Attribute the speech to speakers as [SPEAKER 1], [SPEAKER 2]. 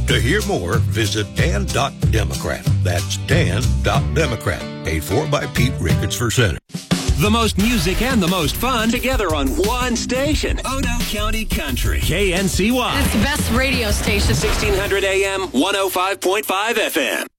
[SPEAKER 1] To hear more, visit Dan.Democrat. That's Dan.Democrat. Paid for by Pete Ricketts for Senate.
[SPEAKER 2] The most music and the most fun together on one station. Odo County Country. KNCY.
[SPEAKER 3] It's the best radio station.
[SPEAKER 2] 1600 AM, 105.5 FM.